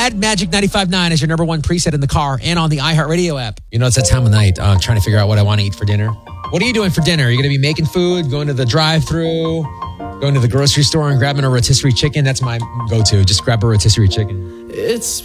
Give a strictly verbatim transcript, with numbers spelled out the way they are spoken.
Add Magic ninety-five point nine as your number one preset in the car and on the iHeartRadio app. You know, it's that time of night. I'm uh, trying to figure out what I want to eat for dinner. What are you doing for dinner? Are you going to be making food, going to the drive-thru, going to the grocery store and grabbing a rotisserie chicken? That's my go-to. Just grab a rotisserie chicken. It's